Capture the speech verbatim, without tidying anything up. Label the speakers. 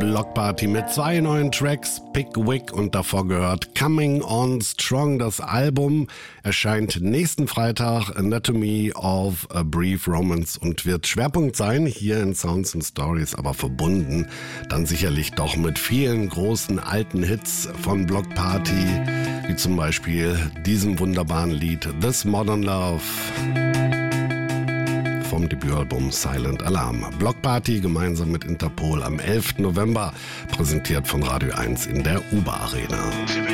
Speaker 1: Block Party mit zwei neuen Tracks, Pickwick und davor gehört Coming On Strong. Das Album erscheint nächsten Freitag, Anatomy of a Brief Romance, und wird Schwerpunkt sein hier in Sounds and Stories, aber verbunden dann sicherlich doch mit vielen großen alten Hits von Block Party, wie zum Beispiel diesem wunderbaren Lied This Modern Love vom Debütalbum Silent Alarm. Block Party gemeinsam mit Interpol am elften November, präsentiert von Radio eins in der U B A Arena.